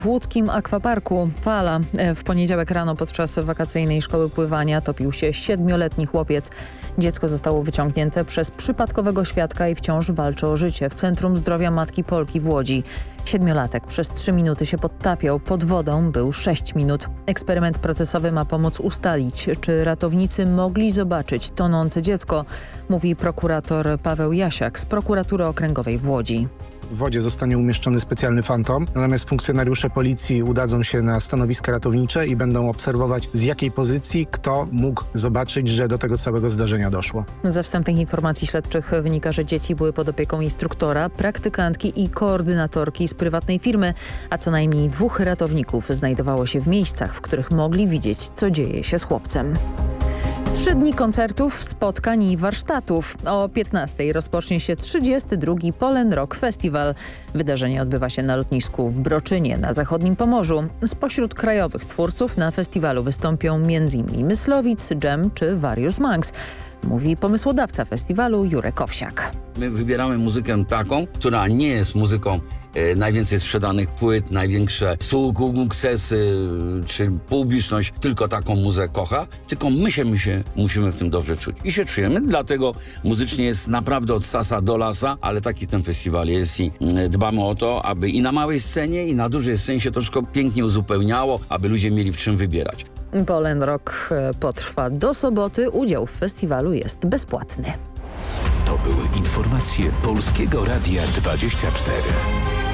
W łódzkim akwaparku Fala w poniedziałek rano podczas wakacyjnej szkoły pływania topił się 7-letni chłopiec. Dziecko zostało wyciągnięte przez przypadkowego świadka i wciąż walczy o życie w Centrum Zdrowia Matki Polki w Łodzi. 7-latek przez 3 minuty się podtapiał, pod wodą był 6 minut. Eksperyment procesowy ma pomóc ustalić, czy ratownicy mogli zobaczyć tonące dziecko, mówi prokurator Paweł Jasiak z Prokuratury Okręgowej w Łodzi. W wodzie zostanie umieszczony specjalny fantom, natomiast funkcjonariusze policji udadzą się na stanowiska ratownicze i będą obserwować, z jakiej pozycji kto mógł zobaczyć, że do tego całego zdarzenia doszło. Ze wstępnych informacji śledczych wynika, że dzieci były pod opieką instruktora, praktykantki i koordynatorki z prywatnej firmy, a co najmniej 2 ratowników znajdowało się w miejscach, w których mogli widzieć, co dzieje się z chłopcem. 3 dni koncertów, spotkań i warsztatów. O 15:00 rozpocznie się 32. Polen Rock Festival. Wydarzenie odbywa się na lotnisku w Broczynie na zachodnim Pomorzu. Spośród krajowych twórców na festiwalu wystąpią m.in. Myslowic, Dżem czy Various Monks, mówi pomysłodawca festiwalu Jurek Owsiak. My wybieramy muzykę taką, która nie jest muzyką najwięcej sprzedanych płyt, największe sukcesy, czy publiczność tylko taką muzykę kocha, tylko my się musimy w tym dobrze czuć. I się czujemy, dlatego muzycznie jest naprawdę od sasa do lasa, ale taki ten festiwal jest i dbamy o to, aby i na małej scenie, i na dużej scenie się to wszystko pięknie uzupełniało, aby ludzie mieli w czym wybierać. Polen Rock potrwa do soboty. Udział w festiwalu jest bezpłatny. To były informacje Polskiego Radia 24.